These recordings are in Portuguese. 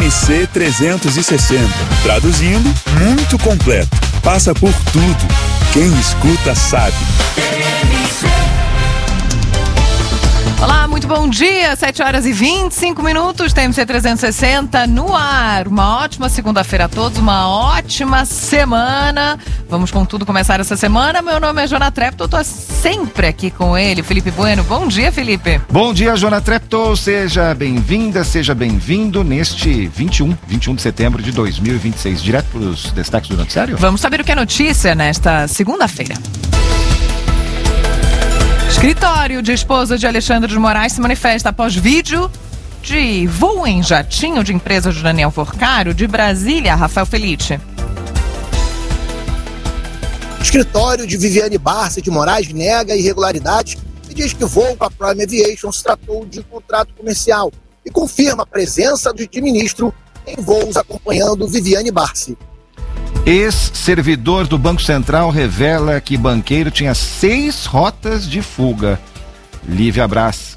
TMC 360. Traduzindo, muito completo. Passa por tudo. Quem escuta sabe. Olá, muito bom dia, 7h25, TMC 360 no ar. Uma ótima segunda-feira a todos, uma ótima semana. Vamos com tudo começar essa semana. Meu nome é Jona Treptow, tô sempre aqui com ele, Felipe Bueno. Bom dia, Felipe. Bom dia, Jona Treptow, seja bem-vinda, seja bem-vindo neste 21 de setembro de 2026. Direto para os destaques do noticiário? Vamos saber o que é notícia nesta segunda-feira. Escritório de esposa de Alexandre de Moraes se manifesta após vídeo de voo em jatinho de empresa de Daniel Forcaro de Brasília, Rafael Felice. Escritório de Viviane Barça de Moraes nega irregularidades e diz que voo com a Prime Aviation se tratou de contrato comercial e confirma a presença de ministro em voos acompanhando Viviane Barça. Ex-servidor do Banco Central revela que banqueiro tinha 6 rotas de fuga. Lívia Braz.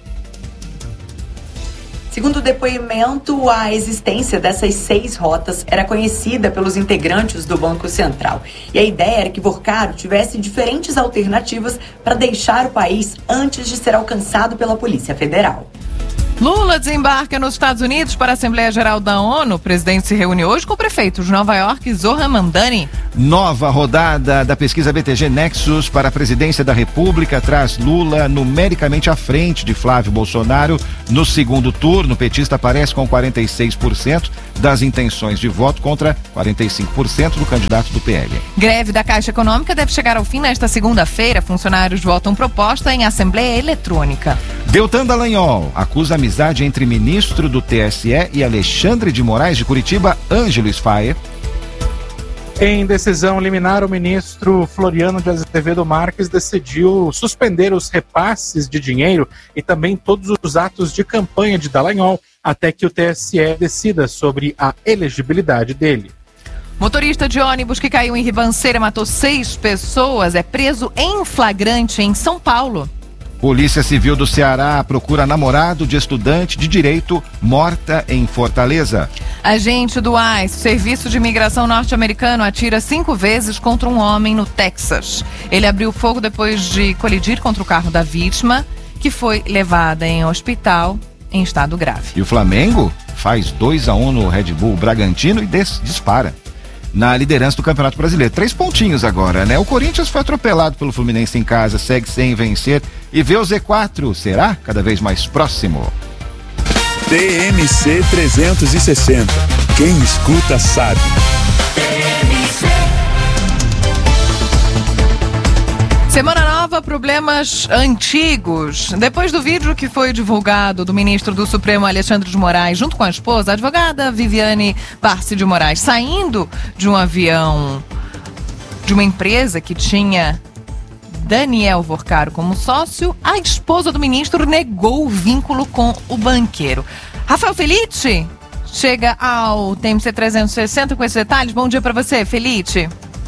Segundo o depoimento, a existência dessas 6 rotas era conhecida pelos integrantes do Banco Central. E a ideia era que Forcaro tivesse diferentes alternativas para deixar o país antes de ser alcançado pela Polícia Federal. Lula desembarca nos Estados Unidos para a Assembleia Geral da ONU. O presidente se reúne hoje com o prefeito de Nova York, Zohran Mamdani. Nova rodada da pesquisa BTG Nexus para a presidência da República traz Lula numericamente à frente de Flávio Bolsonaro. No segundo turno, o petista aparece com 46% das intenções de voto contra 45% do candidato do PL. Greve da Caixa Econômica deve chegar ao fim nesta segunda-feira. Funcionários votam proposta em Assembleia Eletrônica. Deltan Dallagnol acusa amizade entre ministro do TSE e Alexandre de Moraes de Curitiba, Ângelo Sfaer. Em decisão liminar, o ministro Floriano de Azevedo Marques decidiu suspender os repasses de dinheiro e também todos os atos de campanha de Dallagnol até que o TSE decida sobre a elegibilidade dele. Motorista de ônibus que caiu em ribanceira matou 6 pessoas é preso em flagrante em São Paulo. Polícia Civil do Ceará procura namorado de estudante de direito morta em Fortaleza. Agente do ICE, Serviço de Imigração norte-americano, atira 5 vezes contra um homem no Texas. Ele abriu fogo depois de colidir contra o carro da vítima, que foi levada em hospital em estado grave. E o Flamengo faz 2-1 no Red Bull Bragantino e dispara na liderança do Campeonato Brasileiro. 3 pontinhos agora, né? O Corinthians foi atropelado pelo Fluminense em casa, segue sem vencer e vê o Z4, será? Cada vez mais próximo. TMC 360. Quem escuta sabe. Semana nova, problemas antigos. Depois do vídeo que foi divulgado do ministro do Supremo Alexandre de Moraes, junto com a esposa, a advogada Viviane Barça de Moraes, saindo de um avião de uma empresa que tinha Daniel Forcaro como sócio, a esposa do ministro negou o vínculo com o banqueiro. Rafael Felice chega ao TMC 360 com esses detalhes. Bom dia para você, Felice.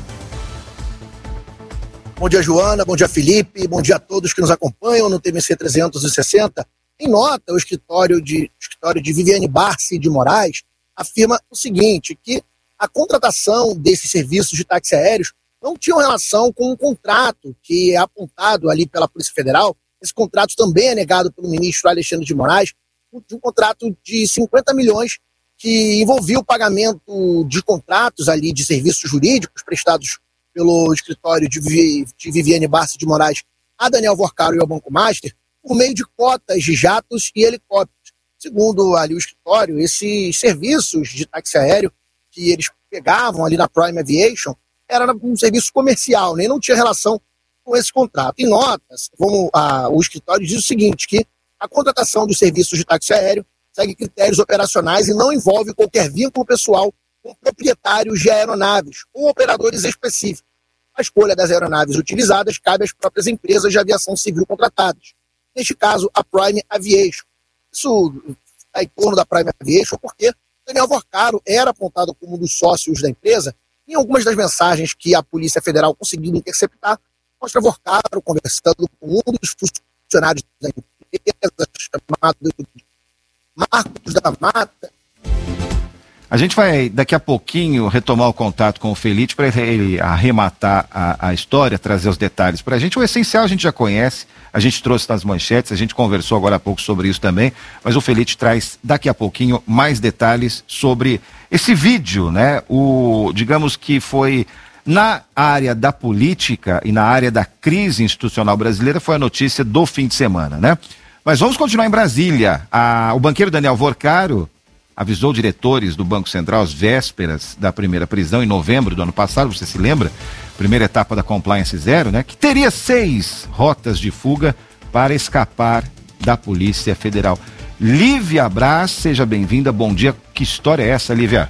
Bom dia, Joana. Bom dia, Felipe. Bom dia a todos que nos acompanham no TMC 360. Em nota, o escritório de Viviane Barça de Moraes afirma o seguinte, que a contratação desses serviços de táxi aéreos não tinham relação com um contrato que é apontado ali pela Polícia Federal. Esse contrato também é negado pelo ministro Alexandre de Moraes, de um contrato de 50 milhões que envolvia o pagamento de contratos ali de serviços jurídicos prestados pelo escritório de Viviane Barça de Moraes a Daniel Forcaro e ao Banco Master, por meio de cotas de jatos e helicópteros. Segundo ali o escritório, esses serviços de táxi aéreo que eles pegavam ali na Prime Aviation era um serviço comercial, nem não tinha relação com esse contrato. Em notas, o escritório diz o seguinte, que a contratação dos serviços de táxi aéreo segue critérios operacionais e não envolve qualquer vínculo pessoal com proprietários de aeronaves ou operadores específicos. A escolha das aeronaves utilizadas cabe às próprias empresas de aviação civil contratadas. Neste caso, a Prime Aviation. Isso está em torno da Prime Aviation porque Daniel Forcaro era apontado como um dos sócios da empresa. Em algumas das mensagens que a Polícia Federal conseguiu interceptar, mostra Forcaro conversando com um dos funcionários da empresa, chamado Marcos da Mata, A gente vai, daqui a pouquinho, retomar o contato com o Felite para ele arrematar a história, trazer os detalhes para a gente. O essencial a gente já conhece, a gente trouxe nas manchetes, a gente conversou agora há pouco sobre isso também, mas o Felite traz daqui a pouquinho mais detalhes sobre esse vídeo, né? Digamos que foi na área da política e na área da crise institucional brasileira, foi a notícia do fim de semana, né? Mas vamos continuar em Brasília. O banqueiro Daniel Vorcaro avisou diretores do Banco Central às vésperas da primeira prisão, em novembro do ano passado, você se lembra? Primeira etapa da Compliance Zero, né? Que teria 6 rotas de fuga para escapar da Polícia Federal. Lívia Braz, seja bem-vinda, bom dia. Que história é essa, Lívia?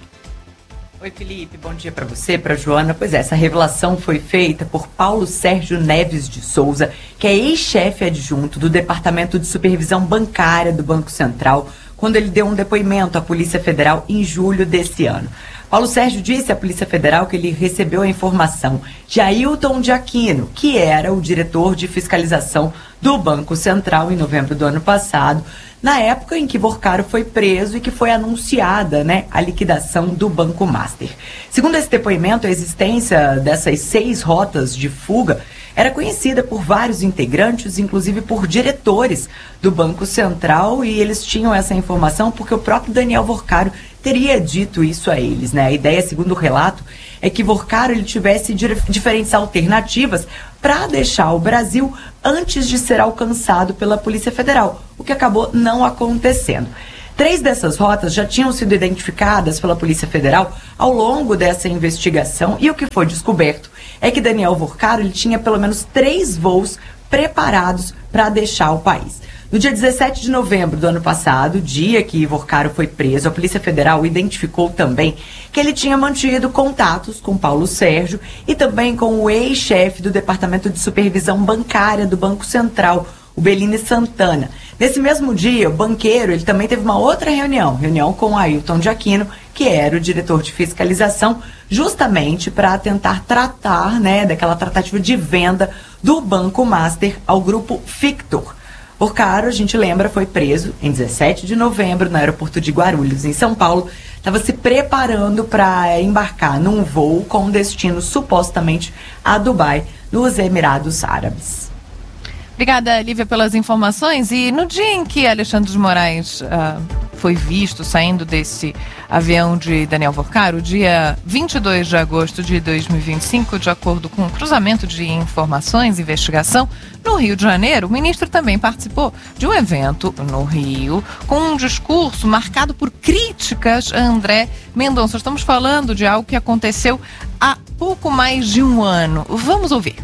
Oi, Felipe, bom dia para você, para Joana. Pois é, essa revelação foi feita por Paulo Sérgio Neves de Souza, que é ex-chefe adjunto do Departamento de Supervisão Bancária do Banco Central, quando ele deu um depoimento à Polícia Federal em julho desse ano. Paulo Sérgio disse à Polícia Federal que ele recebeu a informação de Ailton de Aquino, que era o diretor de fiscalização do Banco Central em novembro do ano passado, na época em que Vorcaro foi preso e que foi anunciada, né, a liquidação do Banco Master. Segundo esse depoimento, a existência dessas 6 rotas de fuga era conhecida por vários integrantes, inclusive por diretores do Banco Central, e eles tinham essa informação porque o próprio Daniel Vorcaro teria dito isso a eles, né? A ideia, segundo o relato, é que Vorcaro ele tivesse diferentes alternativas para deixar o Brasil antes de ser alcançado pela Polícia Federal, o que acabou não acontecendo. 3 dessas rotas já tinham sido identificadas pela Polícia Federal ao longo dessa investigação, e o que foi descoberto é que Daniel Vorcaro ele tinha pelo menos 3 voos preparados para deixar o país. No dia 17 de novembro do ano passado, dia que Vorcaro foi preso, a Polícia Federal identificou também que ele tinha mantido contatos com Paulo Sérgio e também com o ex-chefe do Departamento de Supervisão Bancária do Banco Central, o Bellini Santana. Nesse mesmo dia, o banqueiro ele também teve uma outra reunião com Ailton de Aquino, que era o diretor de fiscalização, justamente para tentar tratar, né, daquela tratativa de venda do Banco Master ao grupo Fictor. Vorcaro, a gente lembra, foi preso em 17 de novembro no aeroporto de Guarulhos, em São Paulo. Estava se preparando para embarcar num voo com destino supostamente a Dubai, nos Emirados Árabes. Obrigada, Lívia, pelas informações. E no dia em que Alexandre de Moraes foi visto saindo desse avião de Daniel Vorcaro, dia 22 de agosto de 2025, de acordo com o cruzamento de informações e investigação, no Rio de Janeiro, o ministro também participou de um evento no Rio com um discurso marcado por críticas a André Mendonça. Estamos falando de algo que aconteceu há pouco mais de um ano. Vamos ouvir.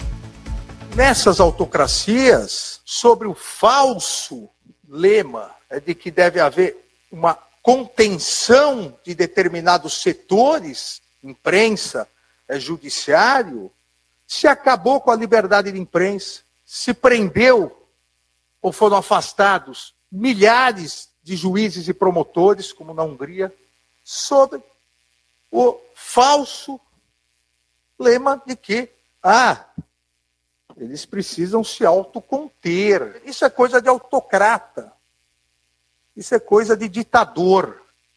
Nessas autocracias, sobre o falso lema de que deve haver uma contenção de determinados setores, imprensa, judiciário, se acabou com a liberdade de imprensa, se prendeu ou foram afastados milhares de juízes e promotores, como na Hungria, sobre o falso lema de que, eles precisam se autoconter. Isso é coisa de autocrata. Isso é coisa de ditador.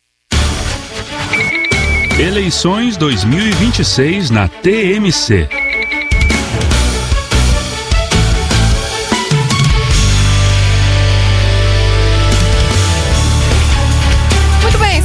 Eleições 2026 na TMC. Muito bem,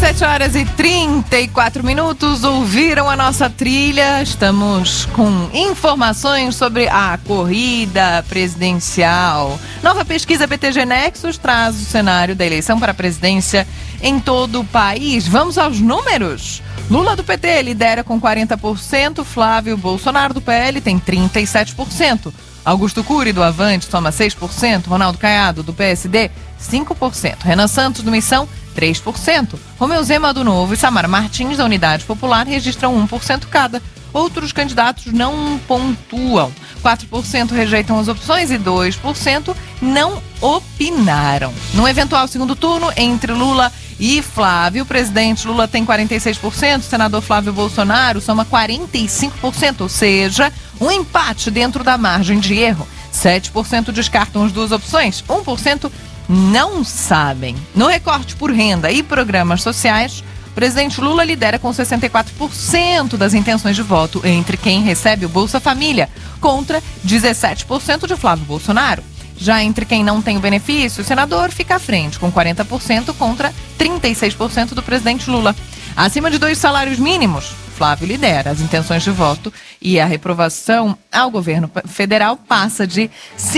7h34, ouviram a nossa trilha, estamos com informações sobre a corrida presidencial. Nova pesquisa BTG Nexus traz o cenário da eleição para a presidência em todo o país. Vamos aos números. Lula do PT lidera com 40%, Flávio Bolsonaro do PL tem 37%, Augusto Cury do Avante toma 6%, Ronaldo Caiado do PSD 5%, Renan Santos do Missão 3%, Romeu Zema do Novo e Samara Martins da Unidade Popular registram 1% cada. Outros candidatos não pontuam. 4% rejeitam as opções e 2% não opinaram. No eventual segundo turno, entre Lula e Flávio, o presidente Lula tem 46%, o senador Flávio Bolsonaro soma 45%, ou seja, um empate dentro da margem de erro. 7% descartam as duas opções, 1% não sabem. No recorte por renda e programas sociais, o presidente Lula lidera com 64% das intenções de voto entre quem recebe o Bolsa Família, contra 17% de Flávio Bolsonaro. Já entre quem não tem o benefício, o senador fica à frente, com 40% contra 36% do presidente Lula. Acima de 2 salários mínimos, Flávio lidera as intenções de voto e a reprovação ao governo federal passa de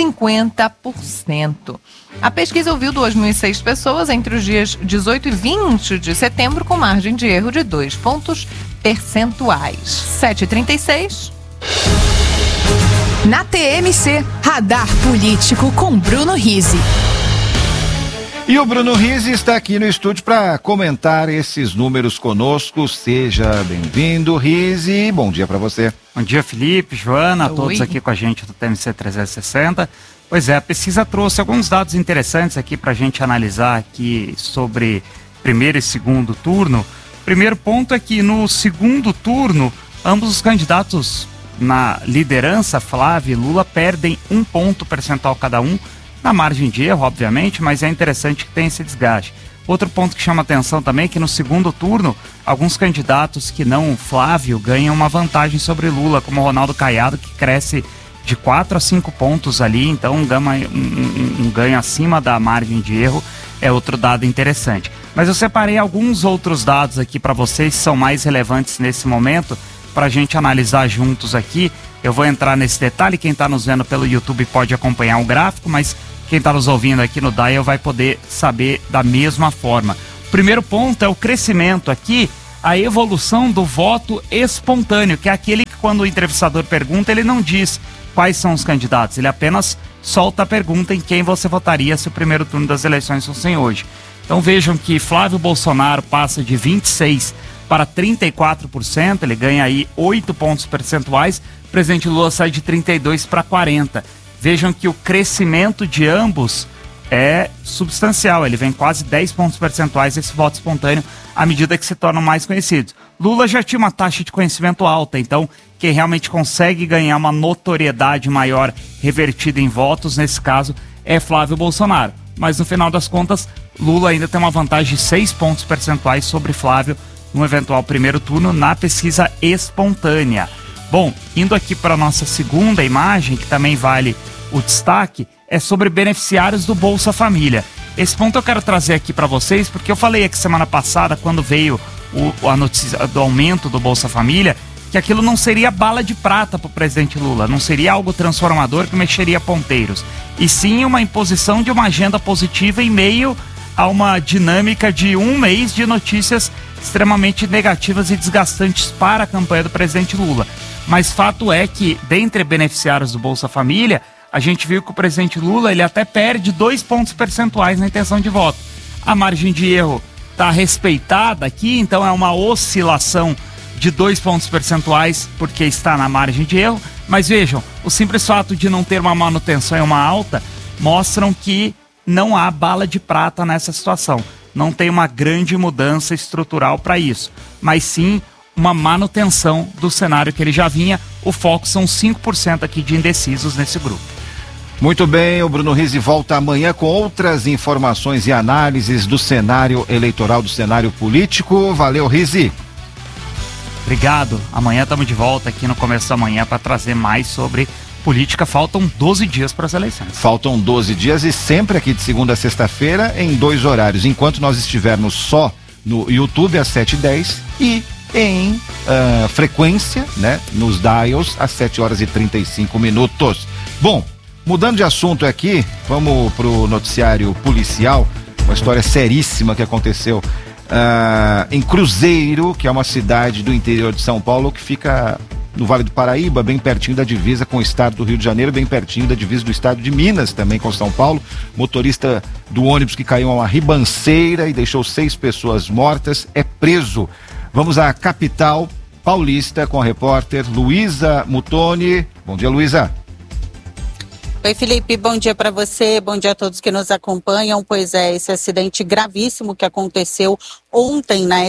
50%. A pesquisa ouviu 2.006 pessoas entre os dias 18 e 20 de setembro, com margem de erro de 2 pontos percentuais. 7h36. Na TMC, Radar Político com Bruno Rizzi. E o Bruno Rizzi está aqui no estúdio para comentar esses números conosco. Seja bem-vindo, Rizzi. Bom dia para você. Bom dia, Felipe, Joana, Oi. todos aqui com a gente do TMC 360. Pois é, a pesquisa trouxe alguns dados interessantes aqui para a gente analisar aqui sobre primeiro e segundo turno. Primeiro ponto é que no segundo turno, ambos os candidatos na liderança, Flávio e Lula, perdem 1 ponto percentual cada um, na margem de erro, obviamente, mas é interessante que tenha esse desgaste. Outro ponto que chama atenção também é que no segundo turno, alguns candidatos que não Flávio ganham uma vantagem sobre Lula, como o Ronaldo Caiado, que cresce de 4 a 5 pontos ali, então um ganho acima da margem de erro é outro dado interessante. Mas eu separei alguns outros dados aqui para vocês que são mais relevantes nesse momento, para a gente analisar juntos aqui. Eu vou entrar nesse detalhe, quem está nos vendo pelo YouTube pode acompanhar o gráfico, mas quem está nos ouvindo aqui no Dial vai poder saber da mesma forma. O primeiro ponto é o crescimento aqui, a evolução do voto espontâneo, que é aquele que quando o entrevistador pergunta, ele não diz quais são os candidatos, ele apenas solta a pergunta em quem você votaria se o primeiro turno das eleições fosse hoje. Então vejam que Flávio Bolsonaro passa de 26% para 34%, ele ganha aí 8 pontos percentuais, o presidente Lula sai de 32% para 40%. Vejam que o crescimento de ambos é substancial, ele vem quase 10 pontos percentuais esse voto espontâneo à medida que se tornam mais conhecidos. Lula já tinha uma taxa de conhecimento alta, então quem realmente consegue ganhar uma notoriedade maior revertida em votos, nesse caso, é Flávio Bolsonaro. Mas no final das contas, Lula ainda tem uma vantagem de 6 pontos percentuais sobre Flávio no eventual primeiro turno na pesquisa espontânea. Bom, indo aqui para a nossa segunda imagem, que também vale o destaque, é sobre beneficiários do Bolsa Família. Esse ponto eu quero trazer aqui para vocês, porque eu falei aqui semana passada, quando veio a notícia do aumento do Bolsa Família, que aquilo não seria bala de prata para o presidente Lula, não seria algo transformador que mexeria ponteiros, e sim uma imposição de uma agenda positiva em meio a uma dinâmica de 1 mês de notícias extremamente negativas e desgastantes para a campanha do presidente Lula. Mas fato é que, dentre beneficiários do Bolsa Família, a gente viu que o presidente Lula ele até perde 2 pontos percentuais na intenção de voto. A margem de erro está respeitada aqui, então é uma oscilação de 2 pontos percentuais porque está na margem de erro. Mas vejam, o simples fato de não ter uma manutenção e uma alta mostram que não há bala de prata nessa situação. Não tem uma grande mudança estrutural para isso, mas sim uma manutenção do cenário que ele já vinha. O foco são 5% aqui de indecisos nesse grupo. Muito bem, o Bruno Rizzi volta amanhã com outras informações e análises do cenário eleitoral, do cenário político. Valeu, Rizzi. Obrigado. Amanhã estamos de volta aqui no começo da manhã para trazer mais sobre política. Faltam 12 dias para as eleições. Faltam 12 dias e sempre aqui de segunda a sexta-feira em 2 horários. Enquanto nós estivermos só no YouTube às 7h10 e em frequência, né, nos dials às 7h35. Bom, mudando de assunto aqui, vamos pro noticiário policial, uma história seríssima que aconteceu em Cruzeiro, que é uma cidade do interior de São Paulo que fica no Vale do Paraíba, bem pertinho da divisa com o estado do Rio de Janeiro, bem pertinho da divisa do estado de Minas, também com São Paulo. Motorista do ônibus que caiu a uma ribanceira e deixou 6 pessoas mortas é preso. Vamos à capital paulista com a repórter Luísa Mutoni. Bom dia, Luísa. Oi, Felipe, bom dia para você, bom dia a todos que nos acompanham. Pois é, esse acidente gravíssimo que aconteceu ontem na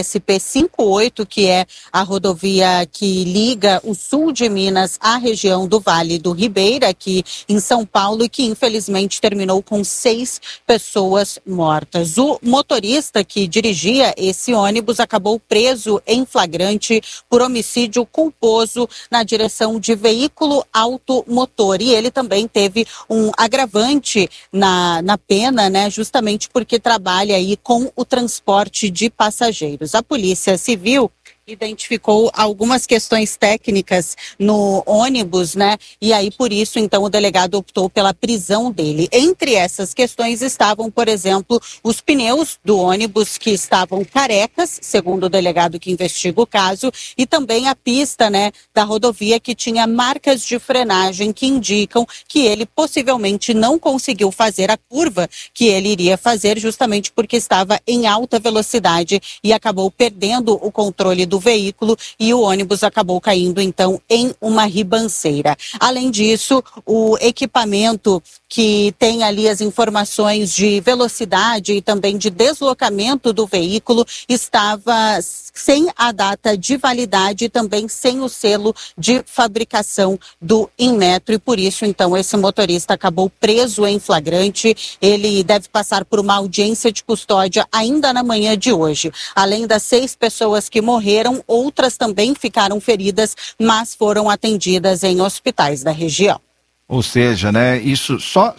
SP-58, que é a rodovia que liga o sul de Minas à região do Vale do Ribeira, aqui em São Paulo, e que infelizmente terminou com 6 pessoas mortas. O motorista que dirigia esse ônibus acabou preso em flagrante por homicídio culposo na direção de veículo automotor. E ele também teve um agravante na pena, né, justamente porque trabalha aí com o transporte de passageiros. A Polícia Civil identificou algumas questões técnicas no ônibus, né? E aí, por isso, então, o delegado optou pela prisão dele. Entre essas questões estavam, por exemplo, os pneus do ônibus que estavam carecas, segundo o delegado que investiga o caso, e também a pista, né, da rodovia que tinha marcas de frenagem que indicam que ele possivelmente não conseguiu fazer a curva que ele iria fazer justamente porque estava em alta velocidade e acabou perdendo o controle do veículo e o ônibus acabou caindo então em uma ribanceira. Além disso, o equipamento que tem ali as informações de velocidade e também de deslocamento do veículo estava sem a data de validade e também sem o selo de fabricação do Inmetro, e por isso então esse motorista acabou preso em flagrante. Ele deve passar por uma audiência de custódia ainda na manhã de hoje. Além das 6 pessoas que morreram, outras também ficaram feridas, mas foram atendidas em hospitais da região. Ou seja, né, isso só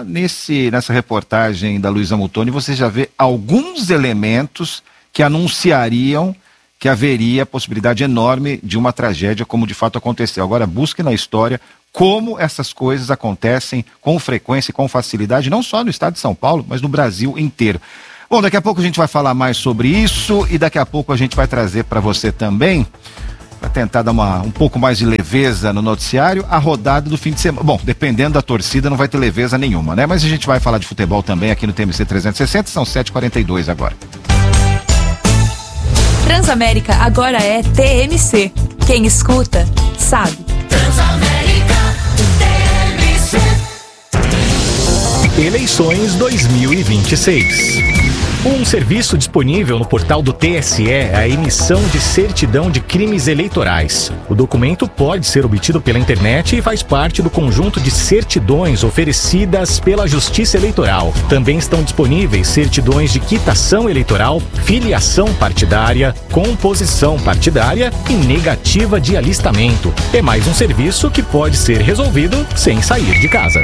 nessa reportagem da Luísa Muttoni você já vê alguns elementos que anunciariam que haveria possibilidade enorme de uma tragédia como de fato aconteceu. Agora busque na história como essas coisas acontecem com frequência e com facilidade, não só no estado de São Paulo, mas no Brasil inteiro. Bom, daqui a pouco a gente vai falar mais sobre isso e daqui a pouco a gente vai trazer para você também, para tentar dar um pouco mais de leveza no noticiário, a rodada do fim de semana. Bom, dependendo da torcida não vai ter leveza nenhuma, né? Mas a gente vai falar de futebol também aqui no TMC 360, são 7h42 agora. Transamérica agora é TMC. Quem escuta, sabe. Transamérica, TMC. Eleições 2026. Um serviço disponível no portal do TSE é a emissão de certidão de crimes eleitorais. O documento pode ser obtido pela internet e faz parte do conjunto de certidões oferecidas pela Justiça Eleitoral. Também estão disponíveis certidões de quitação eleitoral, filiação partidária, composição partidária e negativa de alistamento. É mais um serviço que pode ser resolvido sem sair de casa.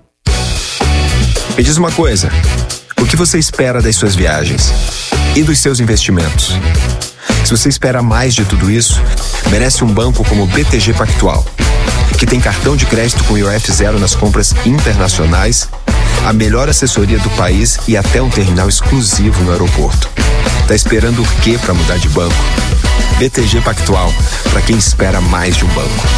Me diz uma coisa. O que você espera das suas viagens e dos seus investimentos? Se você espera mais de tudo isso, merece um banco como o BTG Pactual, que tem cartão de crédito com IOF zero nas compras internacionais, a melhor assessoria do país e até um terminal exclusivo no aeroporto. Tá esperando o quê para mudar de banco? BTG Pactual, para quem espera mais de um banco.